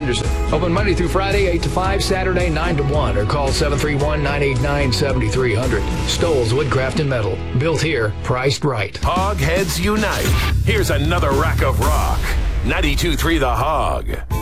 Henderson. Open Monday through Friday, 8 to 5, Saturday, 9 to 1, or call 731-989-7300. Stoles Woodcraft and Metal. Built here, priced right. Hog Heads Unite. Here's another rack of rock. 92.3 The Hog.